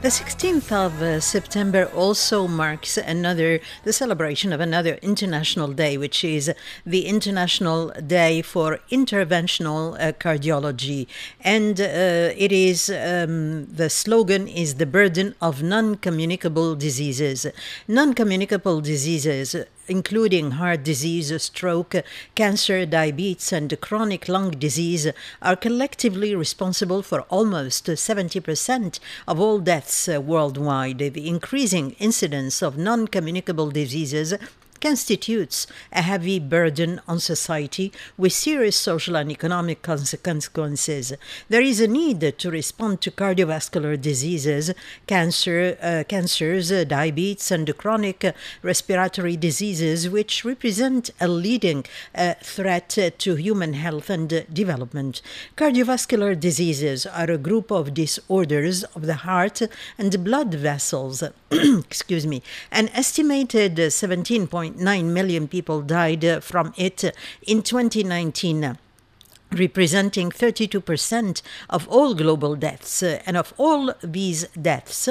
The 16th of September also marks the celebration of another international day, which is the International Day for Interventional Cardiology. And the slogan is the burden of non-communicable diseases. Non-communicable diseases including heart disease, stroke, cancer, diabetes, and chronic lung disease, are collectively responsible for almost 70% of all deaths worldwide. The increasing incidence of non-communicable diseases constitutes a heavy burden on society with serious social and economic consequences. There is a need to respond to cardiovascular diseases, cancers, diabetes, and chronic respiratory diseases, which represent a leading threat to human health and development. Cardiovascular diseases are a group of disorders of the heart and blood vessels. Excuse me. An estimated 17.9 million people died from it in 2019. Representing 32% of all global deaths. And of all these deaths,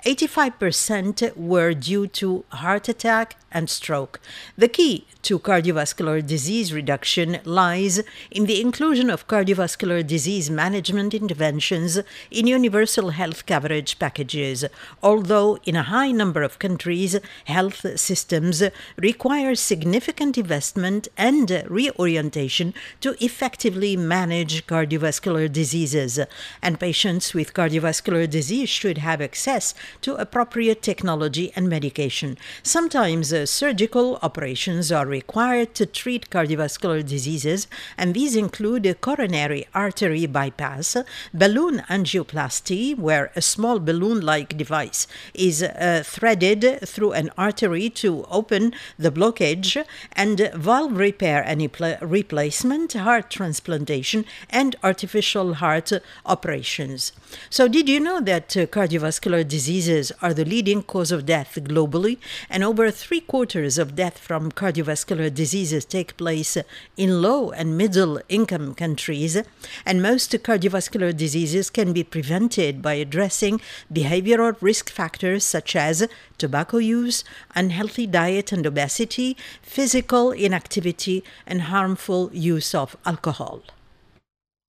85% were due to heart attack and stroke. The key to cardiovascular disease reduction lies in the inclusion of cardiovascular disease management interventions in universal health coverage packages. Although in a high number of countries, health systems require significant investment and reorientation to effectively manage cardiovascular diseases, and patients with cardiovascular disease should have access to appropriate technology and medication. Sometimes surgical operations are required to treat cardiovascular diseases, and these include a coronary artery bypass, balloon angioplasty, where a small balloon-like device is threaded through an artery to open the blockage, and valve repair and replacement, heart transplantation, and artificial heart operations. So did you know that cardiovascular diseases are the leading cause of death globally, and over 3/4 of death from cardiovascular diseases take place in low and middle income countries, and most cardiovascular diseases can be prevented by addressing behavioral risk factors such as tobacco use, unhealthy diet and obesity, physical inactivity, and harmful use of alcohol.